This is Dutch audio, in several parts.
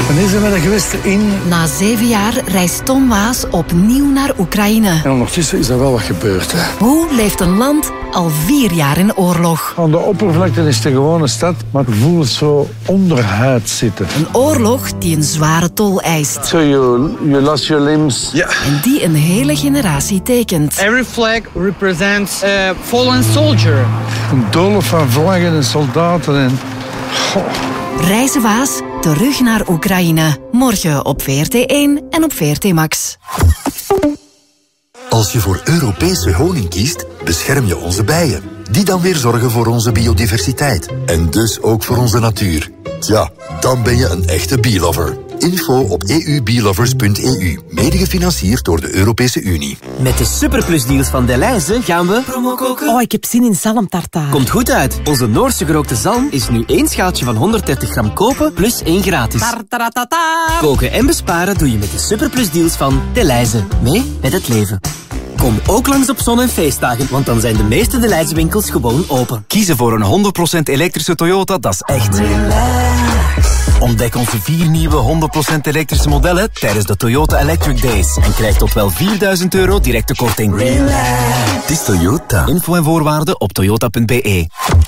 Wanneer zijn we dat geweest? Na 7 jaar reist Tom Waas opnieuw naar Oekraïne. En ondertussen is er wel wat gebeurd. Hè. Hoe leeft een land al 4 jaar in oorlog? Aan de oppervlakte is het een gewone stad, maar het voelt zo onderhuid zitten. Een oorlog die een zware tol eist. So you lost your limbs. Ja. En die een hele generatie tekent. Every flag represents a fallen soldier. Een doolhof van vlaggen en soldaten en... Reizen Waas, terug naar Oekraïne. Morgen op VRT1 en op VRT Max. Als je voor Europese honing kiest, bescherm je onze bijen. Die dan weer zorgen voor onze biodiversiteit. En dus ook voor onze natuur. Tja, dan ben je een echte bee-lover. Info op eubielovers.eu. Mede gefinancierd door de Europese Unie. Met de superplusdeals van Delhaize gaan we... Promo koken. Oh, ik heb zin in zalmtartaar. Komt goed uit. Onze Noorse gerookte zalm is nu 1 schaaltje van 130 gram kopen plus 1 gratis. Tartaratata. Koken en besparen doe je met de superplusdeals van Delhaize. Mee met het leven. Kom ook langs op zon- en feestdagen, want dan zijn de meeste Delhaize winkels gewoon open. Kiezen voor een 100% elektrische Toyota, dat is echt relax. Ontdek onze 4 nieuwe 100% elektrische modellen tijdens de Toyota Electric Days. En krijg tot wel €4.000 directe korting. Relax. Het is Toyota. Info en voorwaarden op toyota.be.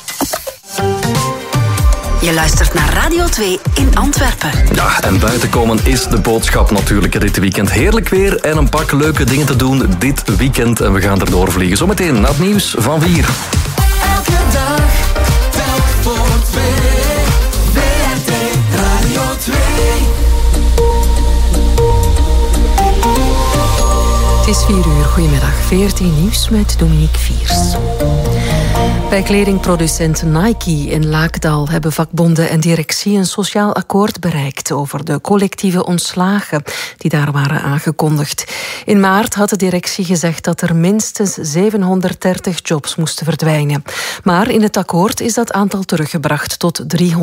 Je luistert naar Radio 2 in Antwerpen. Ja, en buiten komen is de boodschap natuurlijk dit weekend. Heerlijk weer en een pak leuke dingen te doen dit weekend. En we gaan erdoor vliegen. Zometeen na het nieuws van 4. Elke dag, telk voor 2. VRT Radio 2. Het is 4 uur. Goedemiddag. VRT Nieuws met Dominique Viers. Bij kledingproducent Nike in Laakdal hebben vakbonden en directie een sociaal akkoord bereikt over de collectieve ontslagen die daar waren aangekondigd. In maart had de directie gezegd dat er minstens 730 jobs moesten verdwijnen. Maar in het akkoord is dat aantal teruggebracht tot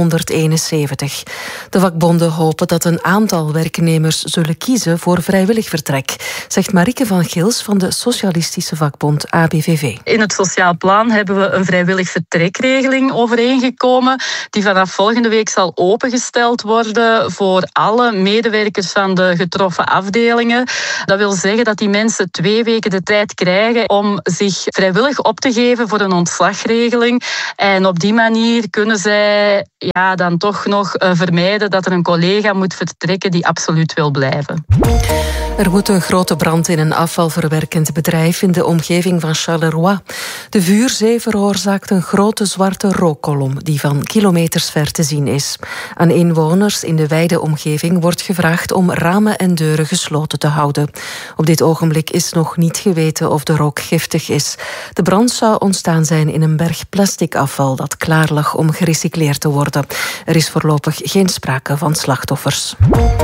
371. De vakbonden hopen dat een aantal werknemers zullen kiezen voor vrijwillig vertrek, zegt Marieke van Gils van de socialistische vakbond ABVV. In het sociaal plan hebben we een vrijwillig vertrekregeling overeengekomen die vanaf volgende week zal opengesteld worden voor alle medewerkers van de getroffen afdelingen. Dat wil zeggen dat die mensen 2 weken de tijd krijgen om zich vrijwillig op te geven voor een ontslagregeling. En op die manier kunnen zij dan toch nog vermijden dat er een collega moet vertrekken die absoluut wil blijven. Er woedt een grote brand in een afvalverwerkend bedrijf in de omgeving van Charleroi. De vuurzee veroorzaakt een grote zwarte rookkolom die van kilometers ver te zien is. Aan inwoners in de wijde omgeving wordt gevraagd om ramen en deuren gesloten te houden. Op dit ogenblik is nog niet geweten of de rook giftig is. De brand zou ontstaan zijn in een berg plastic afval dat klaar lag om gerecycleerd te worden. Er is voorlopig geen sprake van slachtoffers.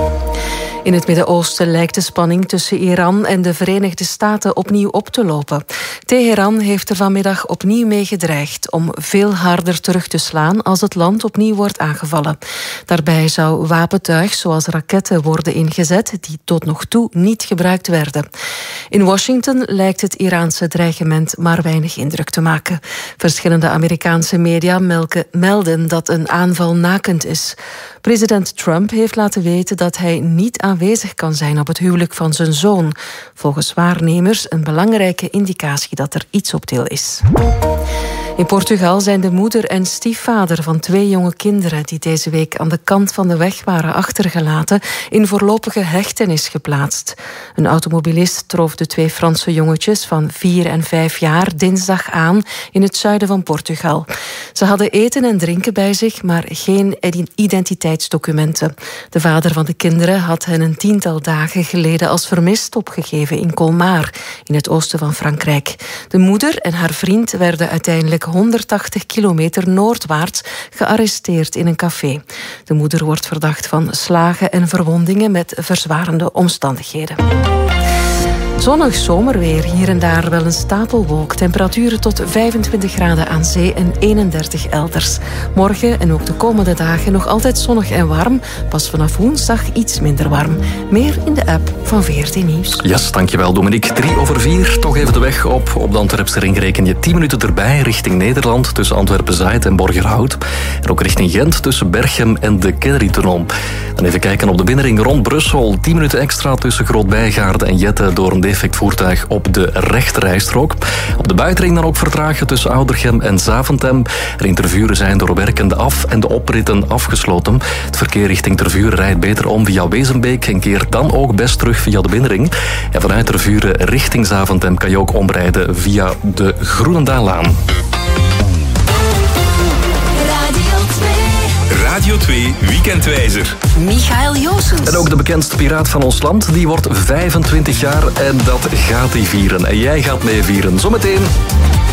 In het Midden-Oosten lijkt de spanning tussen Iran en de Verenigde Staten opnieuw op te lopen. Teheran heeft er vanmiddag opnieuw mee gedreigd om veel harder terug te slaan als het land opnieuw wordt aangevallen. Daarbij zou wapentuig zoals raketten worden ingezet die tot nog toe niet gebruikt werden. In Washington lijkt het Iraanse dreigement maar weinig indruk te maken. Verschillende Amerikaanse media melden dat een aanval nakend is. President Trump heeft laten weten dat hij niet aanwezig kan zijn op het huwelijk van zijn zoon. Volgens waarnemers een belangrijke indicatie dat er iets op til is. In Portugal zijn de moeder en stiefvader van 2 jonge kinderen die deze week aan de kant van de weg waren achtergelaten in voorlopige hechtenis geplaatst. Een automobilist trof de 2 Franse jongetjes van 4 en 5 jaar dinsdag aan in het zuiden van Portugal. Ze hadden eten en drinken bij zich, maar geen identiteitsdocumenten. De vader van de kinderen had hen een 10-tal dagen geleden als vermist opgegeven in Colmar, in het oosten van Frankrijk. De moeder en haar vriend werden uiteindelijk 180 kilometer noordwaarts gearresteerd in een café. De moeder wordt verdacht van slagen en verwondingen met verzwarende omstandigheden. Zonnig zomerweer, hier en daar wel een stapelwolk. Temperaturen tot 25 graden aan zee en 31 elders. Morgen en ook de komende dagen nog altijd zonnig en warm. Pas vanaf woensdag iets minder warm. Meer in de app van VRT Nieuws. Yes, dankjewel Dominique. 3:03, toch even de weg op de Antwerpse ring reken je 10 minuten erbij richting Nederland tussen Antwerpen-Zuid en Borgerhout. En ook richting Gent tussen Berchem en de Kennerytunnel. En even kijken op de binnenring rond Brussel. 10 minuten extra tussen Groot-Bijgaarde en Jette door een defect voertuig op de rechterrijstrook. Op de buitenring dan ook vertragen tussen Oudergem en Zaventem. Er in Tervuren zijn door werkende af- en de opritten afgesloten. Het verkeer richting Tervuren rijdt beter om via Wezenbeek en keert dan ook best terug via de binnenring. En vanuit Tervuren richting Zaventem kan je ook omrijden via de Groenendaallaan. Radio 2 Weekendwijzer. Michael Joosens. En ook de bekendste piraat van ons land, die wordt 25 jaar en dat gaat hij vieren. En jij gaat mee vieren. Zometeen